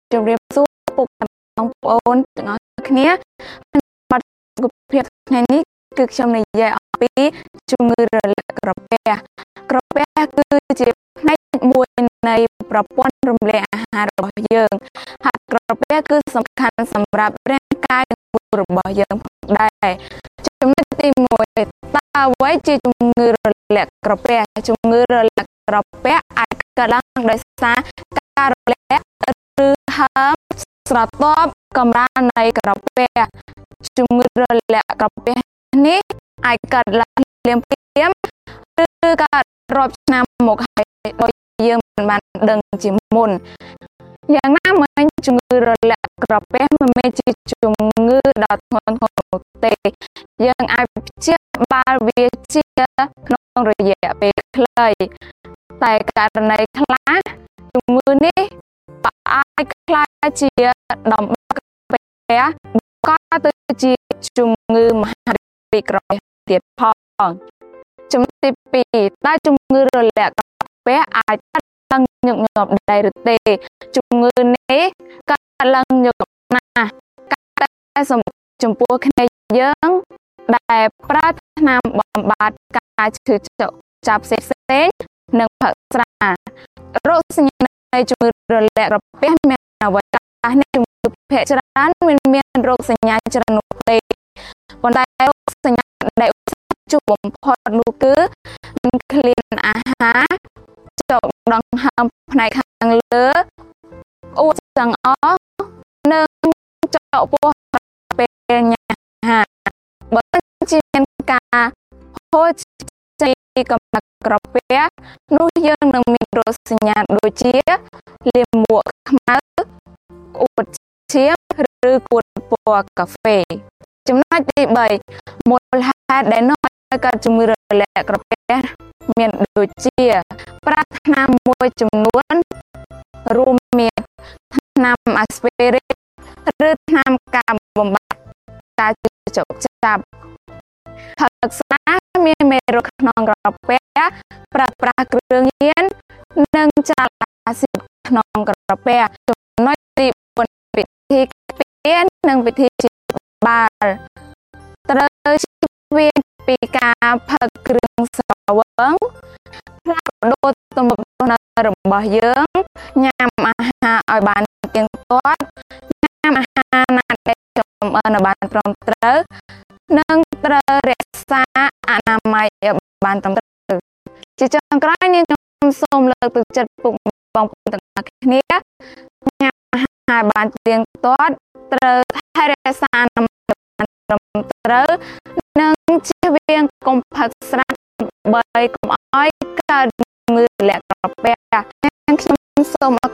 ជំរាបសួរពុកបងប្អូនទាំងអស់គ្នាបាត់សុខភាពថ្ងៃនេះគឺខ្ញុំនិយាយអំពីជំងឺរលាកក្រពះគឺជាផ្នែកមួយនៃប្រព័ន្ធរំលាយអាហាររបស់យើងហើយក្រពះគឺសំខាន់សម្រាប់រាងកាយរបស់យើងផងដែរចំណុចទី1តើអ្វីជាជំងឺរលាកក្រពះជំងឺរលាកក្រពះអាចកើតឡើងដោយសារការរលាកឬហើមស្រទាប់កម្រាលនៃក្រពះជំងឺរលាកក្រពះនេះអាចកើតឡើងភ្លាមឬកើតរាប់ឆ្នាំមកហើយដោយយើងមិនបានដឹងជាមុនយ៉ាងណាមិញជំងឺរលាកក្រពះមិនមែនជាជំងឺដ៏ធ្ងន់ធ្ងរនោះទេយើងអាចព្យាបាលវាជាក្នុងរយៈពេលខ្លីតែករណីខ្លះជំងឺនេះអាចក្លាយជាដំបៅក្រពះក៏ទៅជាជំងឺមហារីកក្រពះទៀតផងចំណុចទី2តើជំងឺរលាកក្រពះអាចកើតឡើងញឹកញាប់ដែរឬទេជំងឺនេះកើតឡើងញឹកណាស់តែចំពោះគ្នាយើងដែលប្រើថ្នាំបំបាត់ការឈឺចាប់ផ្សេងនិងផឹកស្រារោគសញ្ញានៃជំងឺរលាកក្រពះមានអ្វីខ្លះនេះជំងឺភាគច្រើនមានរោគសញ្ញាច្រើននោះទេប៉ុន្តែរោគសញ្ញាដែលជួបបំផុតនោះគឺឃ្លានអាហារចុកដង្ហើមផ្នែកខាងលើអួតចង្អុលនិងចុកពោះពេលញ៉ាំអាហារបើជាមានការហូរចេញកម្លាំងក្រពះនោះយើងនឹងមានរោគសញ្ញាដូចជាលាមកខ្មៅអួតឈាមឬគួតពណ៌កាហ្វេចំណុចទី3មូលហេតុដែលនាំឲ្យកើតជំងឺរលាកក្រពះមានដូចជាប្រើថ្នាំមួយចំនួនរួមមានថ្នាំអាស្ពីរីនឬថ្នាំការបំបាត់ការជក់ចាប់ផឹកស្រាមានមេរោគក្នុងក្រពះប្រើប្រាស់គ្រឿងញៀននិងចាល់អាស៊ីតក្នុងក្រពះចំណុចទី4វិធីពារនិងវិធីព្យាបាលត្រូវជៀសវាងពីការផឹកគ្រឿងស្រវឹងផ្លាស់ប្ដូរទម្លាប់របស់យើងញ៉ាំអាហារឲ្យបានទៀងទាត់ញ៉ាំអាហារណាដែលចម្អិនឲ្យបានត្រឹមត្រូវនិងត្រូវរក្សាអនាម័យឲ្យបានត្រឹមត្រូវជាចុងក្រោយនាងខ្ញុំសូមលើកទឹកចិត្តពុកបងប្អូនទាំងអស់គ្នាញ៉ាំអាហារបានទៀងទាត់ត្រូវថែរក្សាអនាម័យត្រឹមត្រូវនិងជៀសវាងកុំផឹកស្រាដើម្បីកុំឲ្យកើតជំងឺរលាកក្រពះខ្ញុំសូមអ